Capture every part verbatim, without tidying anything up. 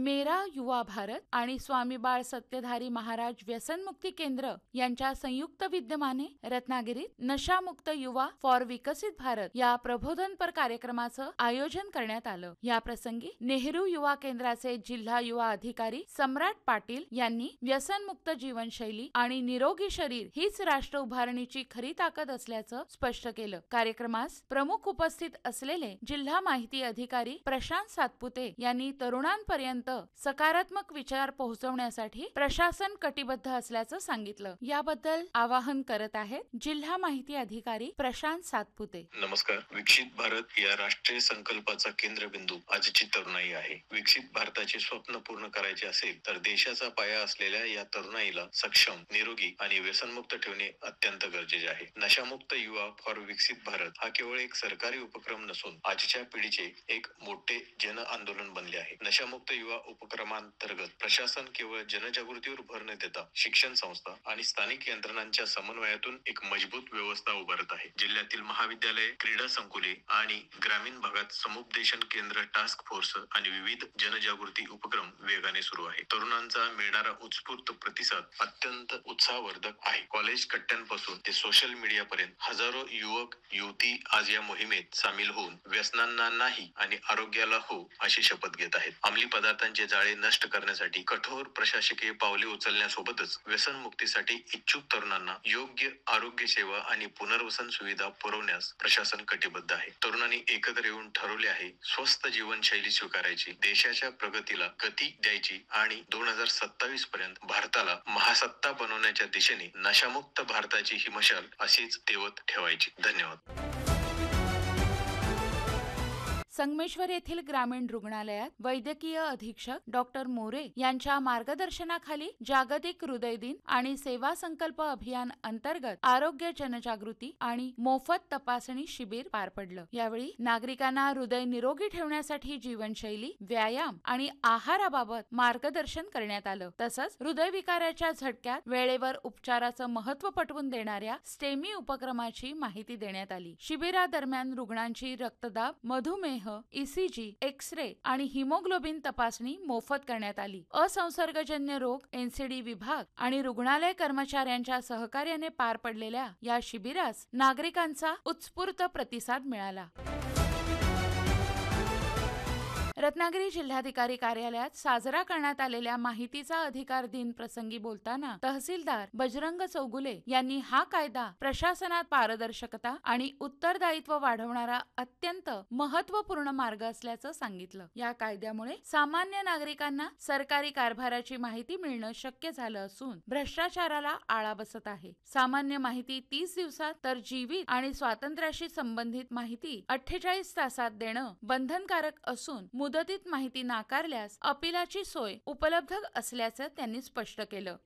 मेरा युवा भारत आणि स्वामी बाळ सत्यधारी महाराज व्यसनमुक्ती केंद्र यांच्या संयुक्त विद्यमाने रत्नागिरीत नशामुक्त युवा फॉर विकसित भारत या प्रबोधनपर कार्यक्रमाचं आयोजन करण्यात आलं। या प्रसंगी नेहरू युवा केंद्राचे जिल्हा युवा अधिकारी सम्राट पाटील यांनी व्यसनमुक्त जीवनशैली आणि निरोगी शरीर हीच राष्ट्र उभारणीची खरी ताकद असल्याचं स्पष्ट केलं। कार्यक्रमास प्रमुख उपस्थित असलेले जिल्हा माहिती अधिकारी प्रशांत सातपुते यांनी तरुणांपर्यंत सकारात्मक विचार पोहोचवण्यासाठी प्रशासन कटिबद्ध असल्याचं सांगितलं। याबद्दल आवाहन करत आहेत जिल्हा माहिती अधिकारी प्रशांत सातपुते। नमस्कार। विकसित भारत या राष्ट्रीय संकल्पाचा केंद्रबिंदू आजची तरुणाई आहे। विकसित भारताचे स्वप्न पूर्ण करायचे असेल तर देशाचा पाया असलेल्या या तरुणाईला सक्षम, निरोगी आणि व्यसनमुक्त ठेवणे अत्यंत गरजेचे आहे। नशामुक्त युवा फॉर विकसित भारत हा केवळ एक सरकारी उपक्रम नसून आजच्या पिढीचे एक मोठे जन आंदोलन बनले आहे। नशामुक्त युवा उपक्रमांतर्गत प्रशासन केवळ जनजागृतीवर भर न देता शिक्षण संस्था आणि स्थानिक यंत्रणांच्या समन्वयातून एक मजबूत व्यवस्था उभारत आहे। जिल्ह्यातील महाविद्यालय, क्रीडा संकुले आणि ग्रामीण भागात समुपदेशन केंद्र, टास्क फोर्स आणि विविध जनजागृती उपक्रम वेगाने सुरू आहे। तरुणांचा मिळणारा उत्स्फूर्त प्रतिसाद अत्यंत उत्साहवर्धक आहे। कॉलेज कट्ट्यांपासून ते सोशल मीडिया पर्यंत हजारो युवक युवती आज या मोहिमेत सामील होऊन व्यसनांना नाही आणि आरोग्याला हो अशी शपथ घेत आहेत। अंमली पदार्थांचे जाळे नष्ट करण्यासाठी कठोर प्रशासकीय पावले उचलण्यासोबतच व्यसन मुक्तीसाठी इच्छुक तरुणांना योग्य आरोग्य सेवा आणि पुनर्वसन सुविधा पुरवण्यास प्रशासन कटिबद्ध आहे। तरुणांनी एकत्र येऊन ठरवले आहे स्वस्थ जीवनशैली स्वीकारायची, देशाच्या प्रगतीला गती द्यायची आणि दोन हजार सत्तावीस पर्यंत भारताला महासत्ता बनवण्याच्या दिशेने नशामुक्त भारताची ही मशाल अशीच तेवत ठेवायची। धन्यवाद। संगमेश्वर येथील ग्रामीण रुग्णालयात वैद्यकीय अधीक्षक डॉक्टर मोरे यांच्या मार्गदर्शनाखाली जागतिक हृदय दिन आणि सेवा संकल्प अभियान अंतर्गत आरोग्य जनजागृती आणि मोफत तपासणी शिबिर पार पडलं। यावेळी नागरिकांना हृदय निरोगी ठेवण्यासाठी जीवनशैली, व्यायाम आणि आहाराबाबत मार्गदर्शन करण्यात आलं। तसंच हृदयविकाराच्या झटक्यात वेळेवर उपचाराचं महत्त्व पटवून देणाऱ्या स्टेमी उपक्रमाची माहिती देण्यात आली। शिबिरादरम्यान रुग्णांची रक्तदाब, मधुमेह, ईसीजी, एक्स-रे आणि हिमोग्लोबिन तपासणी मोफत करण्यात आली। असंसर्गजन्य रोग, एनसीडी विभाग आणि रुग्णालय कर्मचाऱ्यांच्या सहकार्याने पार पडलेल्या या शिबिरास नागरिकांचा उत्स्फूर्त प्रतिसाद मिळाला। रत्नागिरी जिल्हाधिकारी कार्यालयात साजरा करण्यात आलेल्या माहितीचा अधिकार दिन प्रसंगी बोलताना तहसीलदार बजरंग चौगुले यांनी हा कायदा प्रशासनात पारदर्शकता आणि उत्तरदायित्व वाढवणारा अत्यंत महत्त्वपूर्ण मार्ग असल्याचं सांगितलं। या कायद्यामुळे सामान्य नागरिकांना सरकारी कारभाराची माहिती मिळणं शक्य झालं असून भ्रष्टाचाराला आळा बसत आहे। सामान्य माहिती तीस दिवसात तर जीवित आणि स्वातंत्र्याशी संबंधित माहिती अठ्ठेचाळीस तासात देणं बंधनकारक असून मुदतीत माहिती नाकारल्यास अपीलाची सोय उपलब्ध असल्याचं त्यांनी स्पष्ट केलं।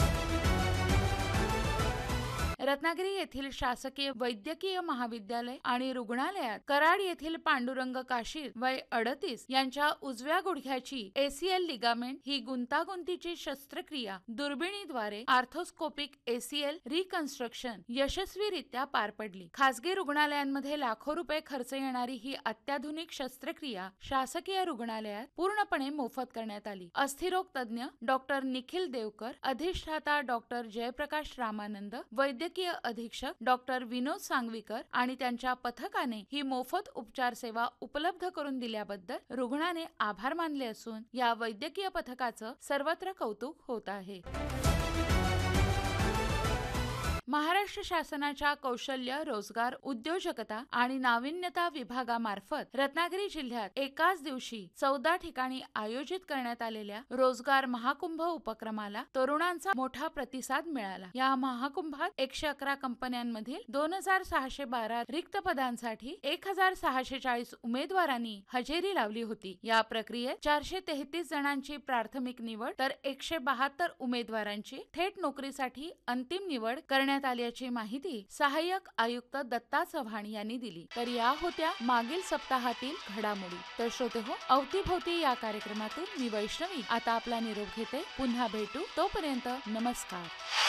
रत्नागिरी येथील शासकीय वैद्यकीय महाविद्यालय आणि रुग्णालयात कराड येथील पांडुरंग काशीर वय अडतीस यांच्या उजव्या गुडघ्याची एसीएल लिगामेंट ही गुंतागुंतीची शस्त्रक्रिया दुर्बिणीद्वारे आर्थोस्कोपिक एसीएल रिकन्स्ट्रक्शन यशस्वीरित्या पार पडली। खासगी रुग्णालयांमध्ये लाखो रुपये खर्च येणारी ही अत्याधुनिक शस्त्रक्रिया शासकीय रुग्णालयात पूर्णपणे मोफत करण्यात आली। अस्थिरोग तज्ञ डॉक्टर निखिल देवकर, अधिष्ठाता डॉक्टर जयप्रकाश रामानंद, वैद्य वैद्यकीय अधीक्षक डॉक्टर विनोद सांगवीकर आणि त्यांच्या पथकाने ही मोफत उपचार सेवा उपलब्ध करून दिल्याबद्दल रुग्णाने आभार मानले असून या वैद्यकीय पथकाचं सर्वत्र कौतुक होत आहे। महाराष्ट्र शासनाच्या कौशल्य, रोजगार, उद्योजकता आणि नाविन्यता विभागामार्फत रत्नागिरी जिल्ह्यात एकाच दिवशी चौदा ठिकाणी आयोजित करण्यात आलेल्या रोजगार महाकुंभ उपक्रमाला तरुणांचा मोठा प्रतिसाद मिळाला। या महाकुंभात एकशे अकरा कंपन्यांमधील दोन हजार सहाशे बारा रिक्त पदांसाठी एक हजार सहाशे चाळीस उमेदवारांनी हजेरी लावली होती। या प्रक्रियेत चारशे तेहतीस जणांची प्राथमिक निवड तर एकशे बहात्तर उमेदवारांची थेट नोकरीसाठी अंतिम निवड करण्यात आल्याची माहिती सहाय्यक आयुक्त दत्ता चव्हाण यांनी दिली। तर या होत्या मागील सप्ताहातील घडामोडी। तर श्रोते हो, अवतीभोवती या कार्यक्रमातून मी वैष्णवी आता आपला निरोप घेते। पुन्हा भेटू, तोपर्यंत नमस्कार।